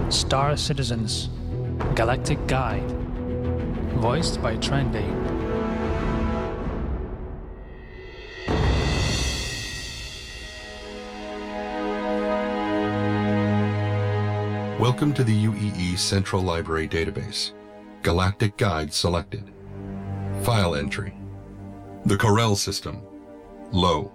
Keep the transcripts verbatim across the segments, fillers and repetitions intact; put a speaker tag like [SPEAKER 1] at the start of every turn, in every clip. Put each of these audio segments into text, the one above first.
[SPEAKER 1] Star Citizens, Galactic Guide, voiced by Trendy.
[SPEAKER 2] Welcome to the U E E Central Library Database. Galactic Guide selected. File entry. The Corel System. Low.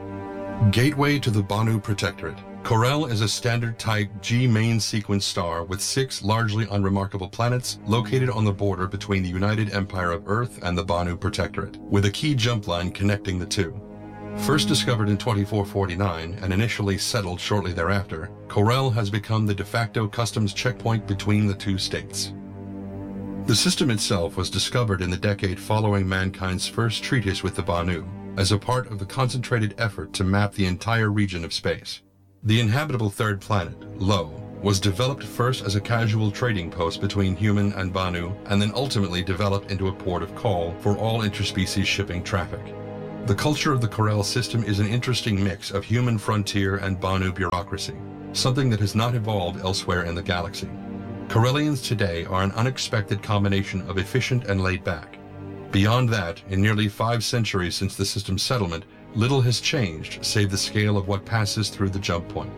[SPEAKER 2] Gateway to the Banu Protectorate. Corel is a standard type G main sequence star with six largely unremarkable planets located on the border between the United Empire of Earth and the Banu Protectorate, with a key jump line connecting the two. First discovered in twenty-four forty-nine and initially settled shortly thereafter, Corel has become the de facto customs checkpoint between the two states. The system itself was discovered in the decade following mankind's first treatise with the Banu, as a part of the concentrated effort to map the entire region of space. The inhabitable third planet, Lo, was developed first as a casual trading post between human and Banu, and then ultimately developed into a port of call for all interspecies shipping traffic. The culture of the Corel system is an interesting mix of human frontier and Banu bureaucracy, something that has not evolved elsewhere in the galaxy. Corellians today are an unexpected combination of efficient and laid back. Beyond that, in nearly five centuries since the system's settlement, little has changed save the scale of what passes through the jump point.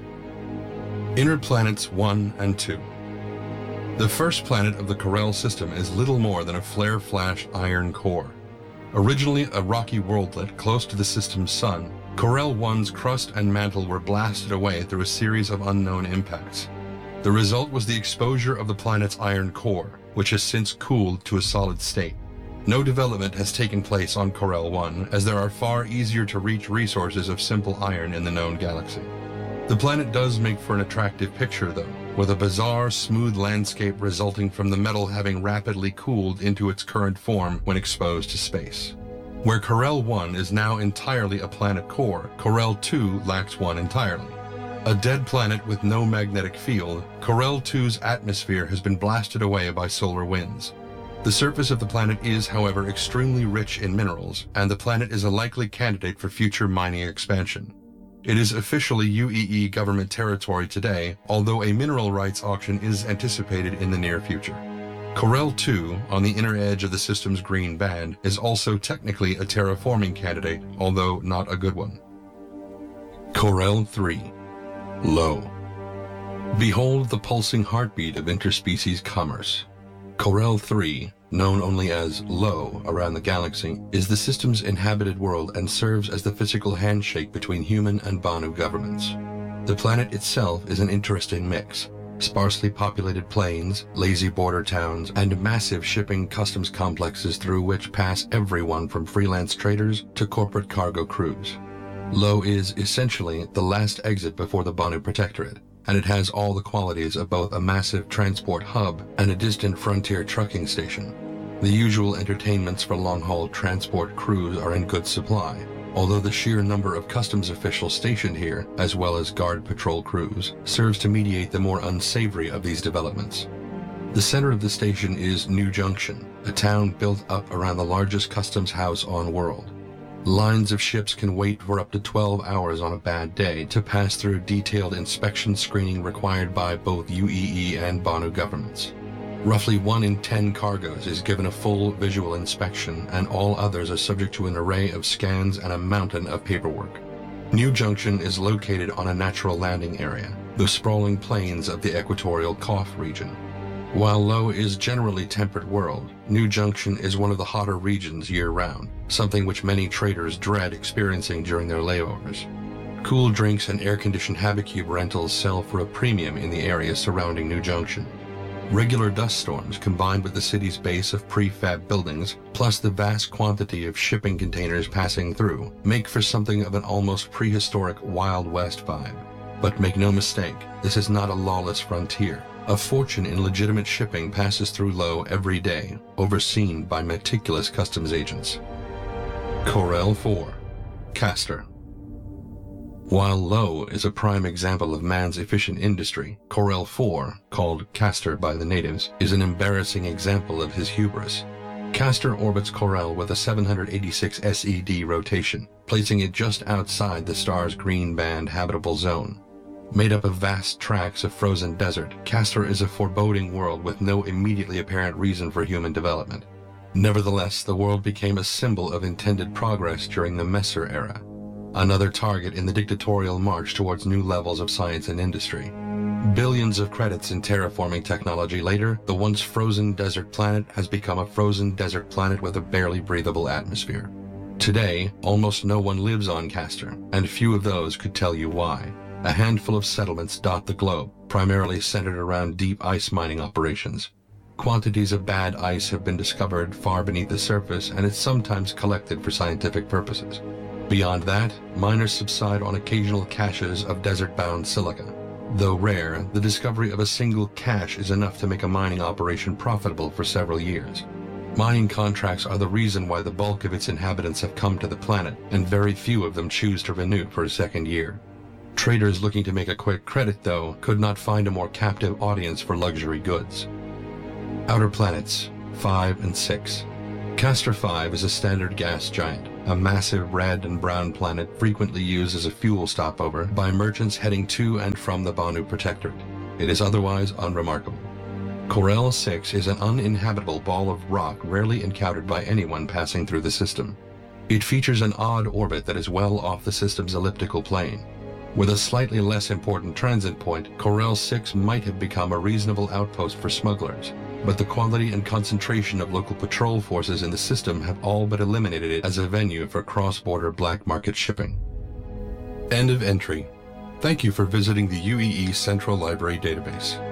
[SPEAKER 2] Inner Planets one and two. The first planet of the Corel system is little more than a flare-flash iron core. Originally a rocky worldlet close to the system's sun, Corel one's crust and mantle were blasted away through a series of unknown impacts. The result was the exposure of the planet's iron core, which has since cooled to a solid state. No development has taken place on Corel one, as there are far easier to reach resources of simple iron in the known galaxy. The planet does make for an attractive picture though, with a bizarre, smooth landscape resulting from the metal having rapidly cooled into its current form when exposed to space. Where Corel one is now entirely a planet core, Corel two lacks one entirely. A dead planet with no magnetic field, Corel two's atmosphere has been blasted away by solar winds. The surface of the planet is, however, extremely rich in minerals, and the planet is a likely candidate for future mining expansion. It is officially U E E government territory today, although a mineral rights auction is anticipated in the near future. Corel two, on the inner edge of the system's green band, is also technically a terraforming candidate, although not a good one. Corel three. Low. Behold the pulsing heartbeat of interspecies commerce. Corel three, known only as Lo around the galaxy, is the system's inhabited world and serves as the physical handshake between human and Banu governments. The planet itself is an interesting mix. Sparsely populated plains, lazy border towns, and massive shipping customs complexes through which pass everyone from freelance traders to corporate cargo crews. Lo is essentially the last exit before the Banu Protectorate, and it has all the qualities of both a massive transport hub and a distant frontier trucking station. The usual entertainments for long-haul transport crews are in good supply, although the sheer number of customs officials stationed here, as well as guard patrol crews, serves to mediate the more unsavory of these developments. The center of the station is New Junction, a town built up around the largest customs house on world. Lines of ships can wait for up to twelve hours on a bad day to pass through detailed inspection screening required by both U E E and Banu governments. Roughly one in ten cargoes is given a full visual inspection, and all others are subject to an array of scans and a mountain of paperwork. New Junction is located on a natural landing area, the sprawling plains of the equatorial Kof region. While Lo is generally temperate world, New Junction is one of the hotter regions year-round, something which many traders dread experiencing during their layovers. Cool drinks and air-conditioned Habicube rentals sell for a premium in the area surrounding New Junction. Regular dust storms combined with the city's base of prefab buildings, plus the vast quantity of shipping containers passing through, make for something of an almost prehistoric Wild West vibe. But make no mistake, this is not a lawless frontier. A fortune in legitimate shipping passes through Lo every day, overseen by meticulous customs agents. Corel four. Castor. While Lo is a prime example of man's efficient industry, Corel four, called Castor by the natives, is an embarrassing example of his hubris. Castor orbits Corel with a seven hundred eighty-six S E D rotation, placing it just outside the star's green band habitable zone. Made up of vast tracts of frozen desert, Castor is a foreboding world with no immediately apparent reason for human development. Nevertheless, the world became a symbol of intended progress during the Messer era, another target in the dictatorial march towards new levels of science and industry. Billions of credits in terraforming technology later, the once frozen desert planet has become a frozen desert planet with a barely breathable atmosphere. Today, almost no one lives on Castor, and few of those could tell you why. A handful of settlements dot the globe, primarily centered around deep ice mining operations. Quantities of bad ice have been discovered far beneath the surface, and it's sometimes collected for scientific purposes. Beyond that, miners subside on occasional caches of desert-bound silica. Though rare, the discovery of a single cache is enough to make a mining operation profitable for several years. Mining contracts are the reason why the bulk of its inhabitants have come to the planet, and very few of them choose to renew for a second year. Traders looking to make a quick credit, though, could not find a more captive audience for luxury goods. Outer planets, five and six. Castor five is a standard gas giant, a massive red and brown planet frequently used as a fuel stopover by merchants heading to and from the Banu Protectorate. It is otherwise unremarkable. Corel six is an uninhabitable ball of rock rarely encountered by anyone passing through the system. It features an odd orbit that is well off the system's elliptical plane. With a slightly less important transit point, Corel six might have become a reasonable outpost for smugglers, but the quality and concentration of local patrol forces in the system have all but eliminated it as a venue for cross-border black market shipping. End of entry. Thank you for visiting the U E E Central Library Database.